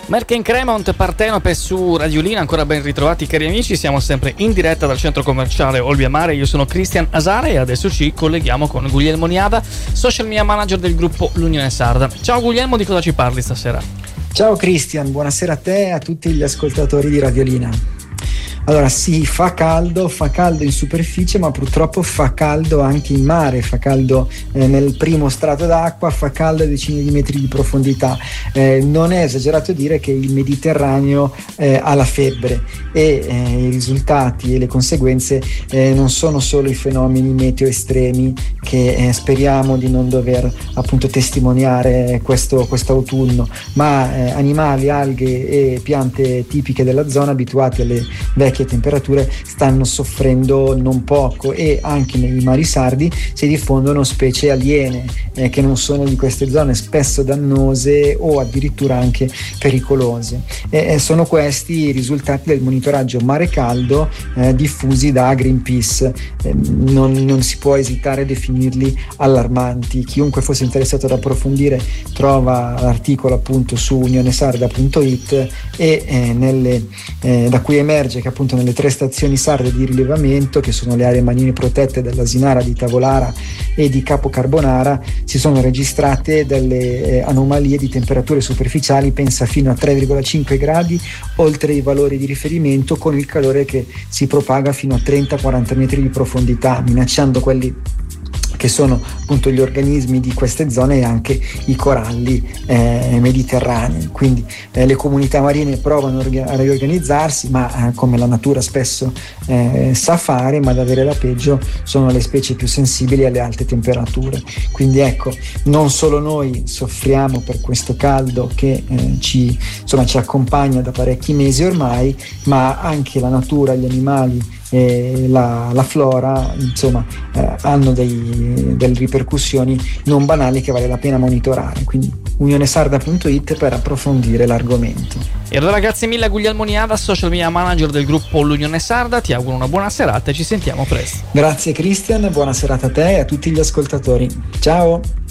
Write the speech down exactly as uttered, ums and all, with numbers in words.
Merche in Cremont, Partenope su Radiolina, ancora ben ritrovati cari amici, siamo sempre in diretta dal centro commerciale Olbia-Mare, io sono Cristian Asare e adesso ci colleghiamo con Guglielmo Niada, social media manager del gruppo L'Unione Sarda. Ciao Guglielmo, di cosa ci parli stasera? Ciao Cristian, buonasera a te e a tutti gli ascoltatori di Radiolina. Allora sì, fa caldo, fa caldo in superficie, ma purtroppo fa caldo anche in mare, fa caldo eh, nel primo strato d'acqua, fa caldo a decine di metri di profondità. Eh, non è esagerato dire che il Mediterraneo eh, ha la febbre e eh, i risultati e le conseguenze eh, non sono solo i fenomeni meteo estremi che eh, speriamo di non dover appunto testimoniare questo quest'autunno, ma eh, animali, alghe e piante tipiche della zona abituati alle vecchie temperature stanno soffrendo non poco, e anche nei mari sardi si diffondono specie aliene eh, che non sono di queste zone, spesso dannose o addirittura anche pericolose. E, e sono questi i risultati del monitoraggio mare caldo eh, diffusi da Greenpeace. Eh, non, non si può esitare a definirli allarmanti. Chiunque fosse interessato ad approfondire trova l'articolo appunto su unionesarda punto it e eh, nelle, eh, da cui emerge che appunto nelle tre stazioni sarde di rilevamento, che sono le aree marine protette dell'Asinara, di Tavolara e di Capo Carbonara, si sono registrate delle eh, anomalie di temperature superficiali, pensa fino a tre virgola cinque gradi oltre i valori di riferimento, con il calore che si propaga fino a trenta quaranta metri di profondità, minacciando quelli che sono appunto gli organismi di queste zone e anche i coralli eh, mediterranei. Quindi eh, le comunità marine provano a riorganizzarsi, ma eh, come la natura spesso eh, sa fare, ma ad avere la peggio sono le specie più sensibili alle alte temperature. Quindi ecco, non solo noi soffriamo per questo caldo che eh, ci, insomma, ci accompagna da parecchi mesi ormai, ma anche la natura, gli animali e la, la flora, insomma, eh, hanno dei, delle ripercussioni non banali che vale la pena monitorare. Quindi unionesarda punto it per approfondire l'argomento. E allora grazie mille a Guglielmo Niada, social media manager del gruppo L'Unione Sarda, ti auguro una buona serata e ci sentiamo presto. Grazie Cristian, buona serata a te e a tutti gli ascoltatori. Ciao!